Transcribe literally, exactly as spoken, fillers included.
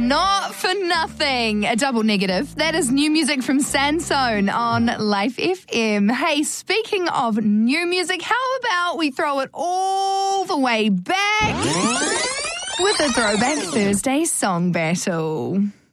Not for nothing. A double negative. That is new music from Sansone on Life F M. Hey, speaking of new music, how about we throw it all the way back with a Throwback Thursday song battle?